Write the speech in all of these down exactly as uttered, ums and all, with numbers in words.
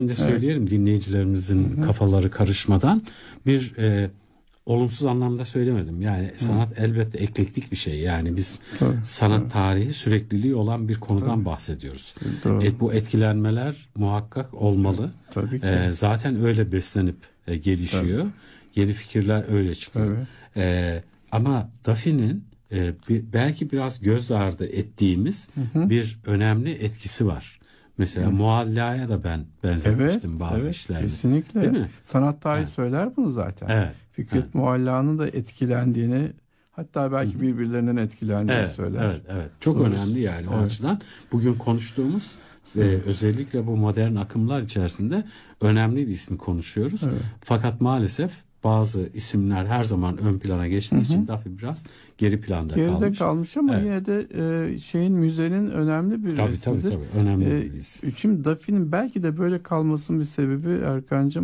de söyleyelim, evet, dinleyicilerimizin Hı-hı. kafaları karışmadan bir e, olumsuz anlamda söylemedim. Yani Hı. sanat elbette eklektik bir şey. Yani biz tabii, sanat tabii. tarihi sürekliliği olan bir konudan tabii. bahsediyoruz. E, bu etkilenmeler muhakkak olmalı. Tabii ki. E, zaten öyle beslenip e, gelişiyor. Tabii. Yeni fikirler öyle çıkıyor. E, ama Daffy'nin e, bir, belki biraz göz ardı ettiğimiz Hı-hı. bir önemli etkisi var. Mesela Hı. Mualla'ya da ben benzetmiştim, evet, bazı evet, işlerde. Kesinlikle. Değil mi? Sanat tarihi Evet. söyler bunu zaten. Evet. Fikret evet. Mualla'nın da etkilendiğini, hatta belki Hı-hı. birbirlerinden etkilendiğini evet, söyler. Evet, evet. Çok Doğrusu. önemli yani o evet. açıdan. Bugün konuştuğumuz e, özellikle bu modern akımlar içerisinde önemli bir ismi konuşuyoruz. Evet. Fakat maalesef bazı isimler her zaman ön plana geçtiği Hı-hı. için Daffy biraz geri planda Geride kalmış. kalmış ama evet. yine de e, şeyin müzenin önemli bir tabii, resmidir. Tabii tabii önemli e, bir resim. Şimdi Daffy'nin belki de böyle kalmasının bir sebebi Erkancığım,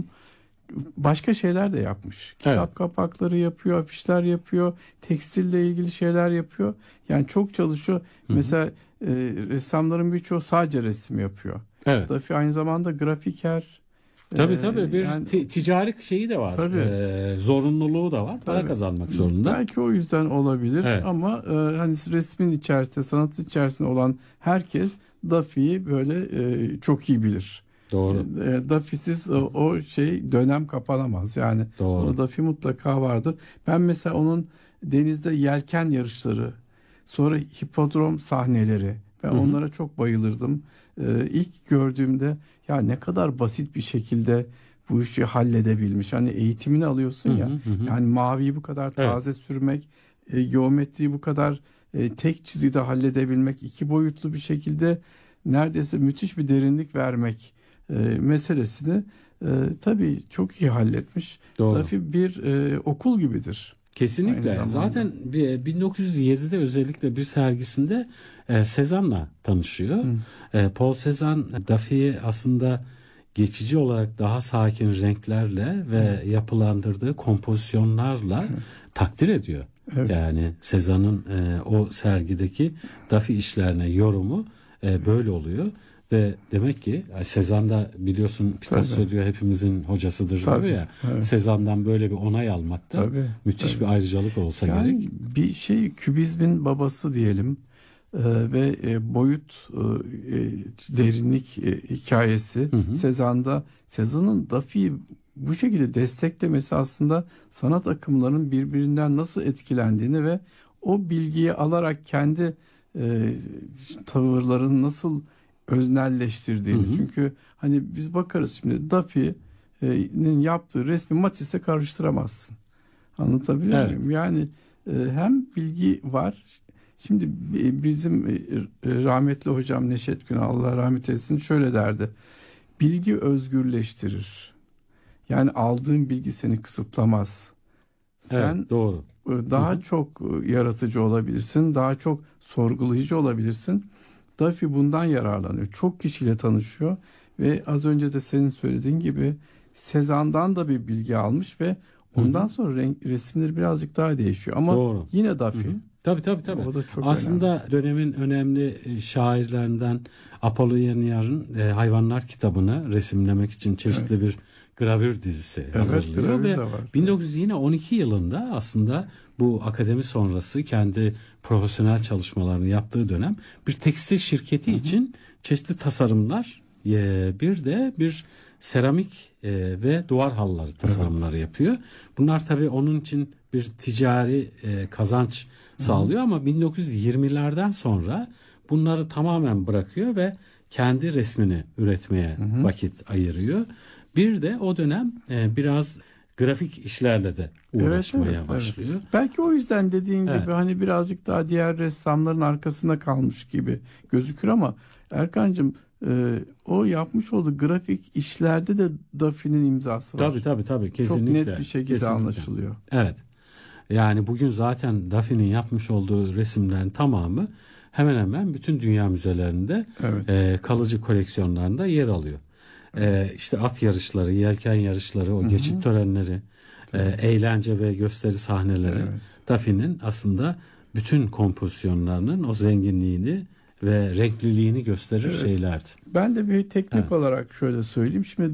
başka şeyler de yapmış. Kitap evet. kapakları yapıyor, afişler yapıyor, tekstille ilgili şeyler yapıyor. Yani çok çalışıyor. Hı-hı. Mesela e, ressamların birçoğu sadece resim yapıyor. Evet. Daffy aynı zamanda grafiker. Tabii tabii bir yani, t- ticari şeyi de var. Ee, zorunluluğu da var. Para tabii. kazanmak zorunda. Belki o yüzden olabilir evet. ama e, hani resmin içerisinde, sanatın içerisinde olan herkes Daffy'yi böyle e, çok iyi bilir. Doğru. E, Daffy'siz o, o şey dönem kapanamaz. Yani Doğru. o Daffy mutlaka vardır. Ben mesela onun denizde yelken yarışları, sonra hipodrom sahneleri, ben Hı-hı. onlara çok bayılırdım. E, ilk gördüğümde ya ne kadar basit bir şekilde bu işi halledebilmiş. Hani eğitimini alıyorsun ya. Hı hı. Yani maviyi bu kadar taze evet. sürmek, e, geometriyi bu kadar e, tek çizgide halledebilmek, iki boyutlu bir şekilde neredeyse müthiş bir derinlik vermek e, meselesini e, tabii çok iyi halletmiş. Doğru. Daffy bir e, okul gibidir. Kesinlikle. Zaten bin dokuz yüz yedide özellikle bir sergisinde e, Cézanne'la tanışıyor. E, Paul Cézanne Daffy'yi aslında geçici olarak daha sakin renklerle ve Hı. yapılandırdığı kompozisyonlarla Hı. takdir ediyor. Evet. Yani Cézanne'ın e, o sergideki Daffy işlerine yorumu e, böyle oluyor. Ve demek ki Cézanne biliyorsun Picasso tabii. diyor hepimizin hocasıdır tabii. diyor ya. Evet. Cézanne'dan böyle bir onay almak da tabii. müthiş tabii. bir ayrıcalık olsa yani gerek. Bir şey kübizmin babası diyelim. Ee, ve e, boyut e, derinlik e, hikayesi hı hı. Cézanne'da Cézanne'ın Daffy'yi bu şekilde desteklemesi aslında sanat akımlarının birbirinden nasıl etkilendiğini ve o bilgiyi alarak kendi e, tavırlarını nasıl öznelleştirdiğini. Hı hı. Çünkü hani biz bakarız şimdi Daffy'nin yaptığı resmi Matisse'le karıştıramazsın. Anlatabiliyor evet. muyum? Yani e, hem bilgi var. Şimdi bizim rahmetli hocam Neşet Günal, Allah rahmet eylesin, şöyle derdi. Bilgi özgürleştirir. Yani aldığın bilgi seni kısıtlamaz. Sen evet, doğru. daha Hı-hı. çok yaratıcı olabilirsin, daha çok sorgulayıcı olabilirsin. Daffy bundan yararlanıyor. Çok kişiyle tanışıyor ve az önce de senin söylediğin gibi Cézanne'dan da bir bilgi almış ve ondan Hı-hı. sonra renk, resimleri birazcık daha değişiyor. Ama Doğru. yine Daffy. Hı-hı. Tabii tabii tabii. O da çok Aslında önemli. Dönemin önemli şairlerinden Apollinarya'nın e, Hayvanlar kitabını resimlemek için çeşitli evet. bir gravür dizisi evet, hazırlıyor ve bin dokuz yüz on iki yılında aslında bu akademi sonrası kendi profesyonel çalışmalarını yaptığı dönem bir tekstil şirketi Hı-hı. için çeşitli tasarımlar e, bir de bir seramik e, ve duvar halıları tasarımları evet. yapıyor. Bunlar tabii onun için bir ticari e, kazanç sağlıyor Hı-hı. ama bin dokuz yüz yirmilerden sonra bunları tamamen bırakıyor ve kendi resmini üretmeye Hı-hı. vakit ayırıyor. Bir de o dönem e, biraz grafik işlerle de uğraşmaya evet, evet, başlıyor. Evet. Belki o yüzden dediğin evet. gibi hani birazcık daha diğer ressamların arkasında kalmış gibi gözükür ama Erkancığım e, o yapmış olduğu grafik işlerde de Daffy'nin imzası var. Tabii tabii tabii kesinlikle. Çok net bir şekilde kesinlikle. anlaşılıyor. Evet. Yani bugün zaten Daffy'nin yapmış olduğu resimlerin tamamı hemen hemen bütün dünya müzelerinde evet. e, kalıcı koleksiyonlarında yer alıyor. Evet. E, işte at yarışları, yelken yarışları, o Hı-hı. geçit törenleri, e, eğlence ve gösteri sahneleri evet. Daffy'nin aslında bütün kompozisyonlarının o zenginliğini ve renkliliğini gösterir evet. şeylerdi. Ben de bir teknik evet. olarak şöyle söyleyeyim. Şimdi